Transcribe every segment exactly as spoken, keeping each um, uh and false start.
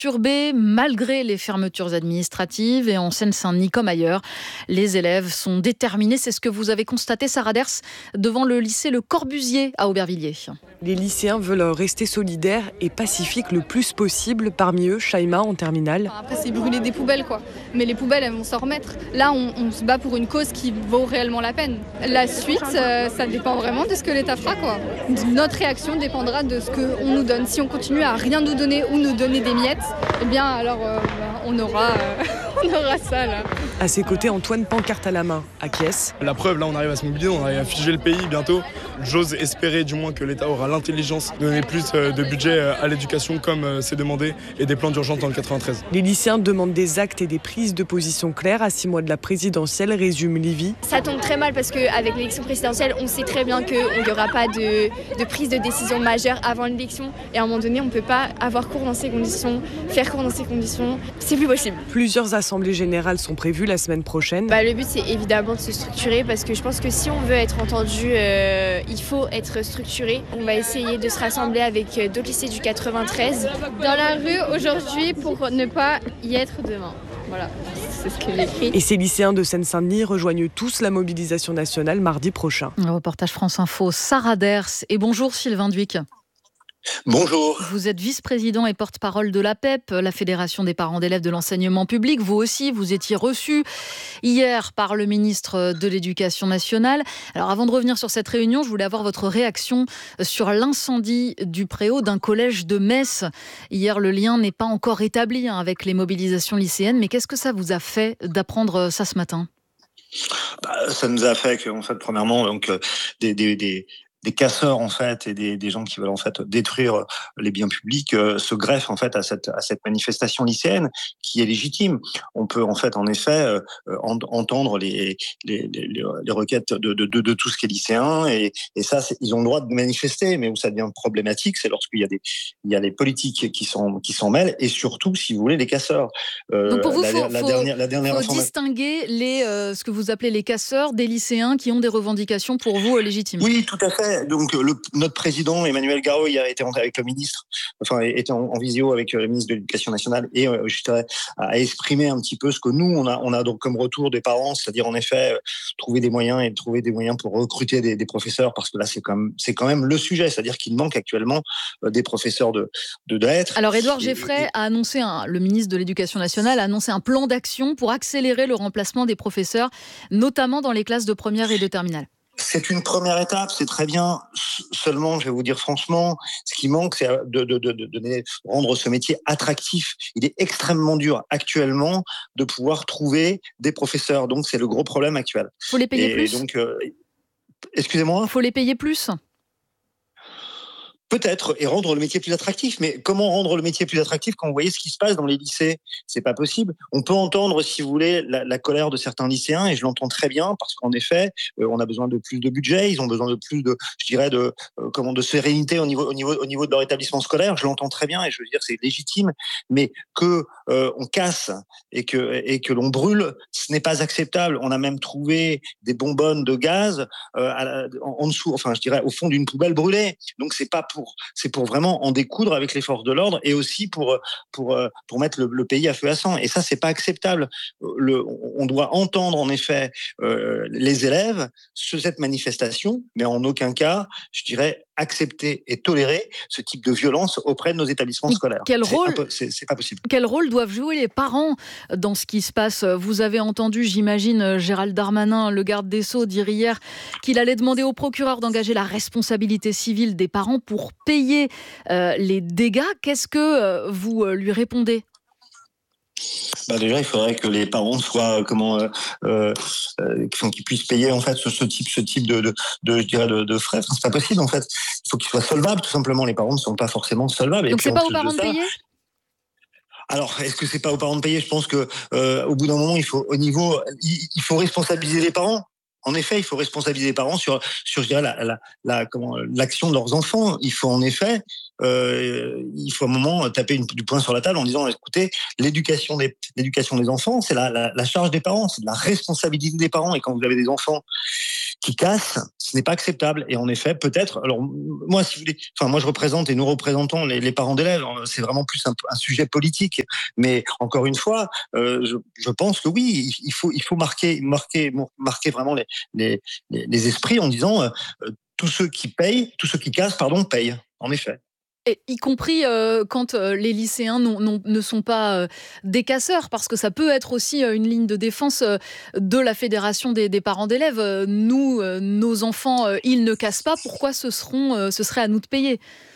perturbés malgré les fermetures administratives et en Seine-Saint-Denis comme ailleurs. Les élèves sont déterminés, c'est ce que vous avez constaté, Sarah Ders, devant le lycée Le Corbusier à Aubervilliers. Les lycéens veulent rester solidaires et pacifiques le plus possible. Parmi eux, Shaima en terminale. Après, c'est brûler des poubelles, quoi. Mais les poubelles, elles vont s'en remettre. Là, on, on se bat pour une cause qui vaut réellement la peine. La suite, euh, ça dépend vraiment de ce que l'État fera, quoi. Notre réaction dépendra de ce qu'on nous donne. Si on continue à rien nous donner ou nous donner des miettes, eh bien, alors, euh, bah, on aura, euh, on aura ça, là. À ses côtés, Antoine, pancarte à la main, acquiesce. La preuve, là, on arrive à se mobiliser, on arrive à figer le pays bientôt. J'ose espérer, du moins, que l'État aura l'intelligence de donner plus de budget à l'éducation, comme c'est demandé, et des plans d'urgence dans le quatre-vingt-treize. Les lycéens demandent des actes et des prises de position claires à six mois de la présidentielle, résume Livy. Ça tombe très mal parce qu'avec l'élection présidentielle, on sait très bien qu'il n'y aura pas de, de prise de décision majeure avant l'élection. Et à un moment donné, on ne peut pas avoir cours dans ces conditions, faire cours dans ces conditions. C'est plus possible. Plusieurs assemblées générales sont prévues la semaine prochaine. Bah, le but, c'est évidemment de se structurer parce que je pense que si on veut être entendu, euh, il faut être structuré. On va essayer de se rassembler avec d'autres lycées du quatre-vingt-treize. Dans la rue aujourd'hui pour ne pas y être demain. Voilà, c'est ce qu'il écrit. Et ces lycéens de Seine-Saint-Denis rejoignent tous la mobilisation nationale mardi prochain. Un reportage France Info, Sarah Ders. Et bonjour Sylvain Dhuicq. Bonjour. Vous êtes vice-président et porte-parole de l'A P E P, la Fédération des parents d'élèves de l'enseignement public. Vous aussi, vous étiez reçu hier par le ministre de l'Éducation nationale. Alors avant de revenir sur cette réunion, je voulais avoir votre réaction sur l'incendie du préau d'un collège de Metz. Hier, le lien n'est pas encore établi hein, avec les mobilisations lycéennes, mais qu'est-ce que ça vous a fait d'apprendre ça ce matin ? Bah, ça nous a fait que, en fait, premièrement, donc, des... des, des... des casseurs en fait et des, des gens qui veulent en fait détruire les biens publics euh, se greffent en fait à cette à cette manifestation lycéenne qui est légitime. On peut en fait en effet euh, en, entendre les les, les les requêtes de de de, de tout ce qui est lycéen et et ça c'est, ils ont le droit de manifester, mais où ça devient problématique, c'est lorsqu'il y a des il y a les politiques qui sont qui s'en mêlent et surtout si vous voulez les casseurs. Euh, Donc pour vous, il faut, la faut, dernière, la dernière faut distinguer les euh, ce que vous appelez les casseurs des lycéens qui ont des revendications pour vous euh, légitimes. Oui, tout à fait. Donc le, notre président Emmanuel Garot hier était avec le ministre, enfin était en, en visio avec le ministre de l'Éducation nationale et euh, je dirais à exprimer un petit peu ce que nous on a on a donc comme retour des parents, c'est-à-dire en effet euh, trouver des moyens et trouver des moyens pour recruter des, des professeurs parce que là c'est quand même c'est quand même le sujet, c'est-à-dire qu'il manque actuellement euh, des professeurs de de lettres. Alors Édouard Geffray a annoncé un, le ministre de l'Éducation nationale a annoncé un plan d'action pour accélérer le remplacement des professeurs, notamment dans les classes de première et de terminale. C'est une première étape, c'est très bien. Seulement, je vais vous dire franchement, ce qui manque, c'est de, de, de, de donner, rendre ce métier attractif. Il est extrêmement dur actuellement de pouvoir trouver des professeurs. Donc, c'est le gros problème actuel. Faut les payer et, plus. Et donc, euh, excusez-moi. Faut les payer plus. Peut-être, et rendre le métier plus attractif. Mais comment rendre le métier plus attractif quand vous voyez ce qui se passe dans les lycées ? C'est pas possible. On peut entendre, si vous voulez, la, la colère de certains lycéens, et je l'entends très bien, parce qu'en effet, euh, on a besoin de plus de budget, ils ont besoin de plus de, je dirais, de, euh, comment, de sérénité au niveau, au niveau, au niveau de leur établissement scolaire. Je l'entends très bien, et je veux dire, c'est légitime. Mais que euh, on casse et que et que l'on brûle, ce n'est pas acceptable. On a même trouvé des bonbonnes de gaz euh, à la, en, en dessous, enfin, je dirais, au fond d'une poubelle brûlée. Donc, c'est pas pour c'est pour vraiment en découdre avec les forces de l'ordre et aussi pour pour pour mettre le, le pays à feu à sang. Et ça, c'est pas acceptable. Le, on doit entendre en effet euh, les élèves sur cette manifestation, mais en aucun cas, je dirais, accepter et tolérer ce type de violence auprès de nos établissements scolaires. Quel c'est rôle, impo- c'est, c'est pas possible. Quel rôle doivent jouer les parents dans ce qui se passe ? Vous avez entendu, j'imagine, Gérald Darmanin, le garde des Sceaux, dire hier qu'il allait demander au procureur d'engager la responsabilité civile des parents pour payer euh, les dégâts. Qu'est-ce que euh, vous euh, lui répondez ? Bah déjà, il faudrait que les parents soient comment euh, euh, qu'ils puissent payer en fait ce, ce type, ce type de, de, de je dirais de, de frais. Enfin, c'est pas possible en fait. Il faut qu'ils soient solvables tout simplement. Les parents ne sont pas forcément solvables. Donc et c'est puis, pas aux parents de, de ça, payer. Alors, est-ce que c'est pas aux parents de payer ? Je pense que euh, au bout d'un moment, il faut au niveau, il, il faut responsabiliser les parents. En effet, il faut responsabiliser les parents sur, sur je dirais, la, la, la, comment, l'action de leurs enfants. Il faut en effet, euh, il faut à un moment taper une, du poing sur la table en disant, écoutez, l'éducation des, l'éducation des enfants, c'est la, la, la charge des parents, c'est de la responsabilité des parents. Et quand vous avez des enfants qui cassent, ce n'est pas acceptable. Et en effet, peut-être, alors moi, si vous voulez, enfin moi je représente et nous représentons les, les parents d'élèves. C'est vraiment plus un, un sujet politique. Mais encore une fois, euh, je, je pense que oui, il faut il faut marquer marquer marquer vraiment les les, les esprits en disant euh, tous ceux qui payent, tous ceux qui cassent, pardon, payent. En effet. Et y compris euh, quand euh, les lycéens non, non, ne sont pas euh, des casseurs, parce que ça peut être aussi euh, une ligne de défense euh, de la fédération des, des parents d'élèves. Euh, nous, euh, nos enfants, euh, ils ne cassent pas, pourquoi ce, seront, euh, ce serait à nous de payer ?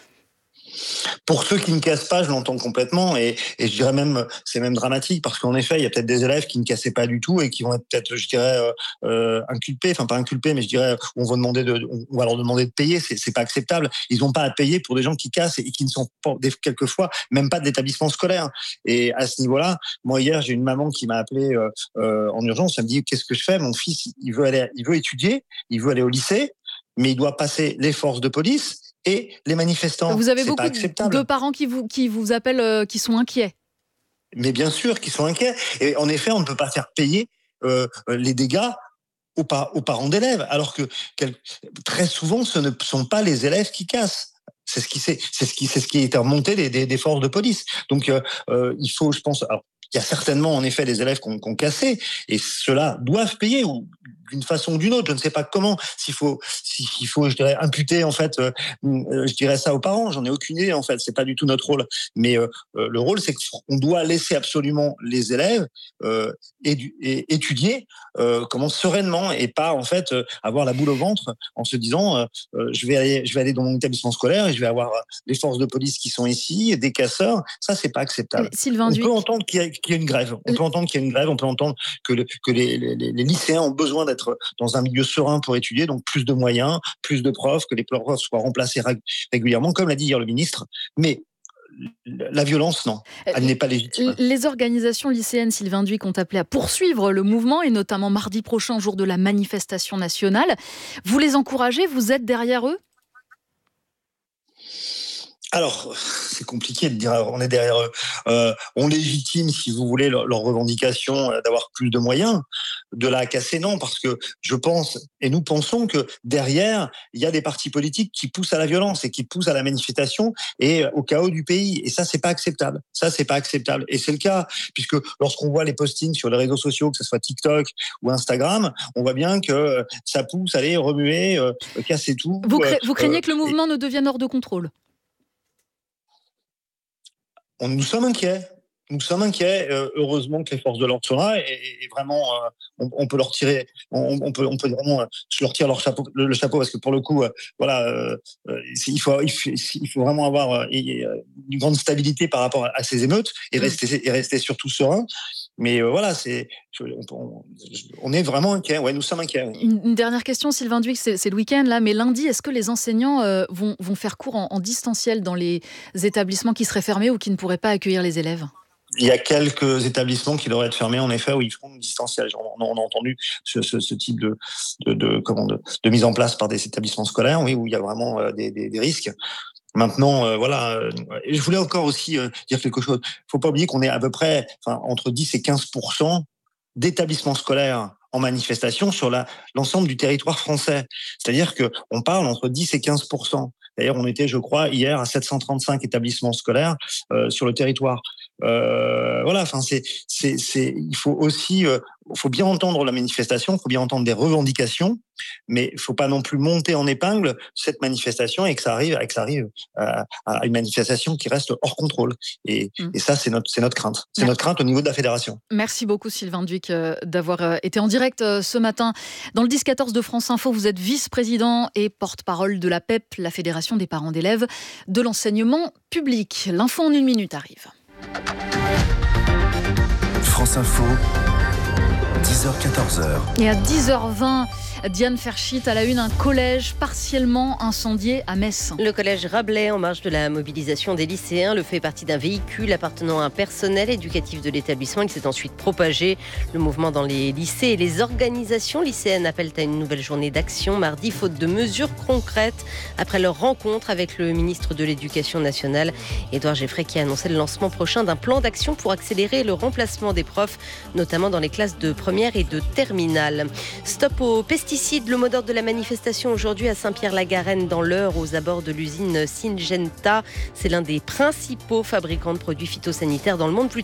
Pour ceux qui ne cassent pas, je l'entends complètement, et, et je dirais même, c'est même dramatique, parce qu'en effet, il y a peut-être des élèves qui ne cassaient pas du tout et qui vont être peut-être, je dirais, euh, euh, inculpés, enfin pas inculpés, mais je dirais, on va demander de, on va leur demander de payer, c'est, c'est pas acceptable. Ils n'ont pas à payer pour des gens qui cassent et qui ne sont pas, quelquefois, même pas de l'établissement scolaire. Et à ce niveau-là, moi hier, j'ai une maman qui m'a appelé euh, euh, en urgence, elle me dit, qu'est-ce que je fais ? Mon fils, il veut aller, il veut étudier, il veut aller au lycée, mais il doit passer les forces de police et les manifestants. Vous avez c'est beaucoup de parents qui vous, qui vous appellent, euh, qui sont inquiets. Mais bien sûr, qui sont inquiets. Et en effet, on ne peut pas faire payer euh, les dégâts aux, par- aux parents d'élèves, alors que quel- très souvent, ce ne sont pas les élèves qui cassent. C'est ce qui, c'est, c'est ce qui, c'est ce qui est remonté des, des, des forces de police. Donc, euh, euh, il faut, je pense. Alors, il y a certainement en effet des élèves qui ont, qui ont cassé, et ceux-là doivent payer, ou d'une façon ou d'une autre, je ne sais pas comment. S'il faut, s'il faut, je dirais, imputer en fait, euh, je dirais ça aux parents. J'en ai aucune idée en fait. C'est pas du tout notre rôle. Mais euh, le rôle, c'est qu'on doit laisser absolument les élèves euh, édu- et étudier euh, comment sereinement, et pas en fait euh, avoir la boule au ventre en se disant euh, euh, je vais aller, je vais aller dans mon établissement scolaire et je vais avoir les forces de police qui sont ici, des casseurs. Ça, c'est pas acceptable. Sylvain on Duic. peut entendre qu'il y a qu'il y a une grève. On peut entendre qu'il y a une grève. On peut entendre que, le, que les, les, les lycéens ont besoin d'être dans un milieu serein pour étudier. Donc plus de moyens, plus de profs, que les profs soient remplacés régulièrement, comme l'a dit hier le ministre. Mais la violence, non, elle n'est pas légitime. Les organisations lycéennes, Sylvain Duic, ont appelé à poursuivre le mouvement, et notamment mardi prochain, jour de la manifestation nationale. Vous les encouragez ? Vous êtes derrière eux ? Alors, c'est compliqué de dire on est derrière eux. Euh, on légitime, si vous voulez, leur, leur revendication d'avoir plus de moyens. De là à casser, non, parce que je pense, et nous pensons que derrière, il y a des partis politiques qui poussent à la violence et qui poussent à la manifestation et au chaos du pays. Et ça, c'est pas acceptable. Ça, c'est pas acceptable. Et c'est le cas, puisque lorsqu'on voit les postings sur les réseaux sociaux, que ce soit TikTok ou Instagram, on voit bien que ça pousse à aller remuer, euh, casser tout. Vous, cra- vous craignez euh, que le mouvement et... ne devienne hors de contrôle ? On, nous sommes inquiets. Nous sommes inquiets. Euh, heureusement que les forces de l'ordre sont là, et, et vraiment, euh, on, on peut leur tirer, on, on peut, on peut vraiment euh, leur tirer leur chapeau, le, le chapeau, parce que pour le coup, euh, voilà, euh, il faut, il faut, il faut vraiment avoir euh, une grande stabilité par rapport à, à ces émeutes et rester, et rester surtout serein. Mais euh, voilà, c'est, on, on est vraiment inquiets. Ouais, nous sommes inquiets. Une, une dernière question, Sylvain Duic, c'est, c'est le week-end là, mais lundi, est-ce que les enseignants euh, vont, vont faire cours en, en distanciel dans les établissements qui seraient fermés ou qui ne pourraient pas accueillir les élèves ? Il y a quelques établissements qui devraient être fermés, en effet, où ils feront du distanciel. On, on a entendu ce, ce, ce type de, de, de, comment, de, de mise en place par des établissements scolaires, oui, où il y a vraiment euh, des, des, des risques. Maintenant, euh, voilà. Euh, et je voulais encore aussi euh, dire quelque chose. Il ne faut pas oublier qu'on est à peu près, enfin, entre dix et quinze pour cent d'établissements scolaires en manifestation sur la, l'ensemble du territoire français. C'est-à-dire qu'on parle entre dix et quinze pour cent. D'ailleurs, on était, je crois, hier à sept cent trente-cinq établissements scolaires euh, sur le territoire. Euh, voilà, enfin, c'est, c'est, c'est, il faut aussi, euh, faut bien entendre la manifestation, il faut bien entendre des revendications, mais il faut pas non plus monter en épingle cette manifestation et que ça arrive, et que ça arrive à, à une manifestation qui reste hors contrôle. Et, mmh. et ça, c'est notre, c'est notre crainte. C'est Merci. notre crainte au niveau de la fédération. Merci beaucoup, Sylvain Duic, euh, d'avoir euh, été en direct euh, ce matin dans le dix quatorze de France Info. Vous êtes vice-président et porte-parole de la P E P, la Fédération des parents d'élèves de l'enseignement public. L'info en une minute arrive. France Info, dix heures quatorze heures. Et à dix heures vingt, Diane Ferchit à la une, un collège partiellement incendié à Metz. Le collège Rabelais, en marge de la mobilisation des lycéens, le fait partie d'un véhicule appartenant à un personnel éducatif de l'établissement. Il s'est ensuite propagé. Le mouvement dans les lycées et les organisations lycéennes appellent à une nouvelle journée d'action mardi, faute de mesures concrètes après leur rencontre avec le ministre de l'Éducation nationale, Édouard Geffray, qui a annoncé le lancement prochain d'un plan d'action pour accélérer le remplacement des profs, notamment dans les classes de première et de terminale. Stop aux pesticides pesticides, le mot d'ordre de la manifestation aujourd'hui à Saint-Pierre-la-Garenne dans l'Eure, aux abords de l'usine Syngenta. C'est l'un des principaux fabricants de produits phytosanitaires dans le monde. Plus